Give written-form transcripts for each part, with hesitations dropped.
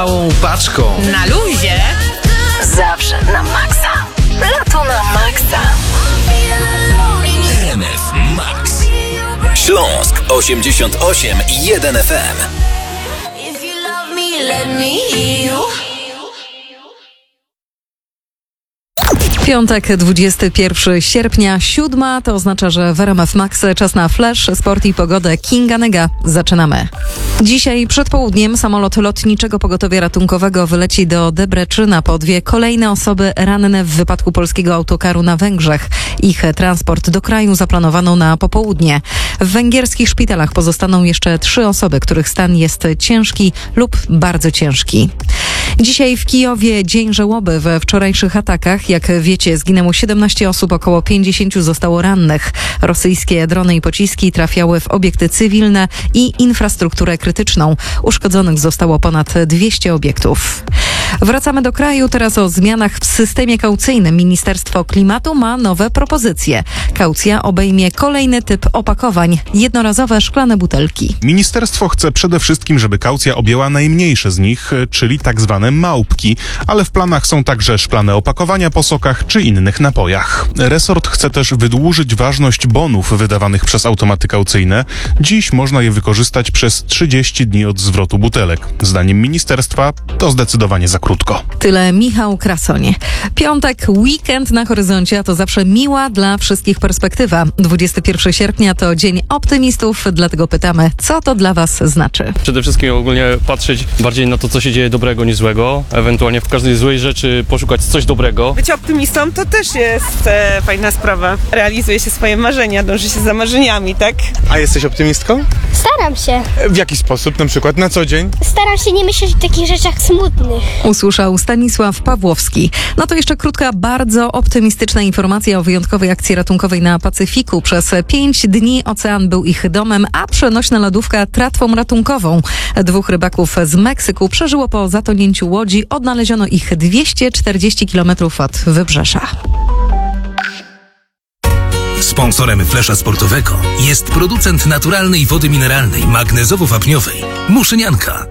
całą paczką. Na luzie. Zawsze na maksa. Lato na maksa. RMF Max. Śląsk 88,1 FM. If you love me, let me hear you. Piątek, 21 sierpnia, 7, to oznacza, że w RMF Max czas na flash, sport i pogodę. Kinga Nega. Zaczynamy. Dzisiaj przed południem samolot lotniczego pogotowia ratunkowego wyleci do Debreczyna po 2 kolejne osoby ranne w wypadku polskiego autokaru na Węgrzech. Ich transport do kraju zaplanowano na popołudnie. W węgierskich szpitalach pozostaną jeszcze 3 osoby, których stan jest ciężki lub bardzo ciężki. Dzisiaj w Kijowie dzień żałoby. We wczorajszych atakach, jak wiecie, zginęło 17 osób, około 50 zostało rannych. Rosyjskie drony i pociski trafiały w obiekty cywilne i infrastrukturę krytyczną. Uszkodzonych zostało ponad 200 obiektów. Wracamy do kraju. Teraz o zmianach w systemie kaucyjnym. Ministerstwo Klimatu ma nowe propozycje. Kaucja obejmie kolejny typ opakowań. Jednorazowe szklane butelki. Ministerstwo chce przede wszystkim, żeby kaucja objęła najmniejsze z nich, czyli tak zwane małpki, ale w planach są także szklane opakowania po sokach czy innych napojach. Resort chce też wydłużyć ważność bonów wydawanych przez automaty kaucyjne. Dziś można je wykorzystać przez 30 dni od zwrotu butelek. Zdaniem ministerstwa to zdecydowanie za krótko. Tyle Michał Krasoń. Piątek, weekend na horyzoncie, a to zawsze miła dla wszystkich perspektywa. 21 sierpnia to Dzień Optymistów, dlatego pytamy, co to dla Was znaczy? Przede wszystkim ogólnie patrzeć bardziej na to, co się dzieje dobrego niż złego. Ewentualnie w każdej złej rzeczy poszukać coś dobrego. Bycie optymistą to też jest fajna sprawa. Realizuje się swoje marzenia, dąży się za marzeniami, tak? A jesteś optymistką? Staram się. W jaki sposób? Na przykład na co dzień? Staram się nie myśleć o takich rzeczach smutnych. Usłyszał Stanisław Pawłowski. No to jeszcze krótka, bardzo optymistyczna informacja o wyjątkowej akcji ratunkowej na Pacyfiku. Przez 5 dni ocean był ich domem, a przenośna lodówka tratwą ratunkową. 2 rybaków z Meksyku przeżyło po zatonięciu łodzi. Odnaleziono ich 240 km od wybrzeża. Sponsorem flesza sportowego jest producent naturalnej wody mineralnej magnezowo-wapniowej Muszynianka.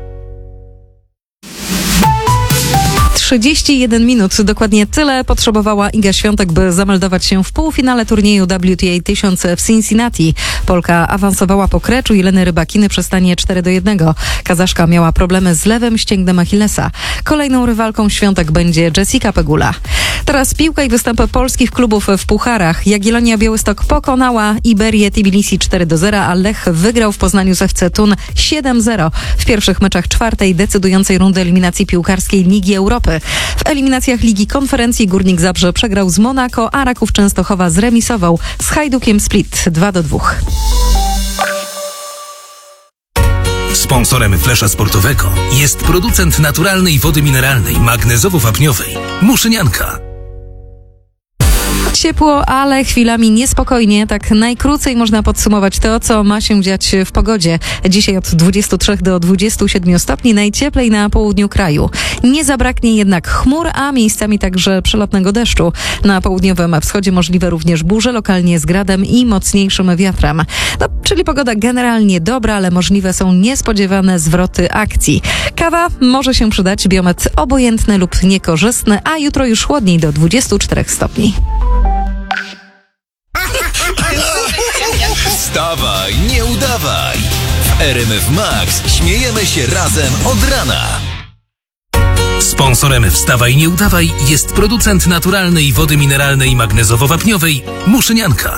31 minut, dokładnie tyle potrzebowała Iga Świątek, by zameldować się w półfinale turnieju WTA 1000 w Cincinnati. Polka awansowała po kreczu Jeleny Rybakiny przy stanie 4-1. Kazaszka miała problemy z lewym ścięgnem Achillesa. Kolejną rywalką Świątek będzie Jessica Pegula. Teraz piłka i występy polskich klubów w pucharach. Jagiellonia Białystok pokonała Iberię Tbilisi 4-0, a Lech wygrał w Poznaniu z FC Thun 7-0 w pierwszych meczach 4. decydującej rundy eliminacji piłkarskiej Ligi Europy. W eliminacjach Ligi Konferencji Górnik Zabrze przegrał z Monako, a Raków Częstochowa zremisował z Hajdukiem Split 2-2. Sponsorem flesza sportowego jest producent naturalnej wody mineralnej magnezowo-wapniowej Muszynianka. Ciepło, ale chwilami niespokojnie. Tak najkrócej można podsumować to, co ma się dziać w pogodzie. Dzisiaj od 23 do 27 stopni, najcieplej na południu kraju. Nie zabraknie jednak chmur, a miejscami także przelotnego deszczu. Na południowym wschodzie możliwe również burze, lokalnie z gradem i mocniejszym wiatrem. No, czyli pogoda generalnie dobra, ale możliwe są niespodziewane zwroty akcji. Kawa może się przydać, biometr obojętny lub niekorzystny, a jutro już chłodniej do 24 stopni. Wstawaj, nie udawaj! W RMF Max śmiejemy się razem od rana. Sponsorem Wstawaj, nie udawaj jest producent naturalnej wody mineralnej magnezowo-wapniowej Muszynianka.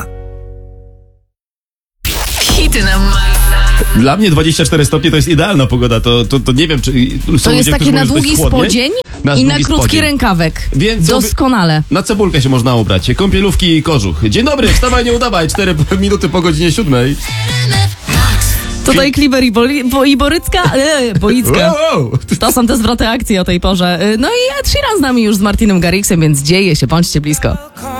Hity na maksa. Dla mnie 24 stopnie to jest idealna pogoda, to nie wiem, czy To jest takie na długi spodzień i na krótki rękawek. Więc doskonale. Na cebulkę się można ubrać, kąpielówki i kożuch. Dzień dobry, wstawaj, nie udawaj, 4 minuty po godzinie 7. Tutaj Kliber i Borycka. Boicka. To są te zwroty akcji o tej porze. No i Ed Sheeran z nami już z Martinem Garrixem, więc dzieje się, bądźcie blisko.